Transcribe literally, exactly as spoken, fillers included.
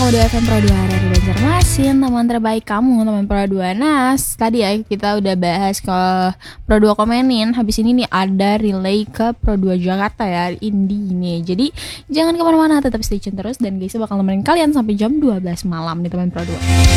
satu dua F M Pro dua dari Banjarmasin, teman terbaik kamu, teman Pro dua. Nah, tadi ya kita udah bahas ke Pro dua Komenin. Habis ini nih ada relay ke Pro dua Jakarta ya, Indi nih. Jadi jangan kemana-mana, tetap stay tune terus. Dan guys bakal nemenin kalian sampai jam dua belas malam nih teman Pro dua.